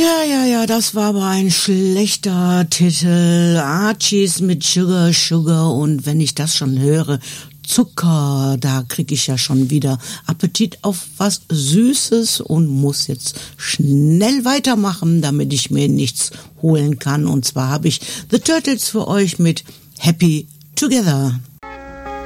Ja, das war aber ein schlechter Titel. Archies mit Sugar, Sugar, und wenn ich das schon höre, Zucker, da kriege ich ja schon wieder Appetit auf was Süßes und muss jetzt schnell weitermachen, damit ich mir nichts holen kann. Und zwar habe ich The Turtles für euch mit Happy Together.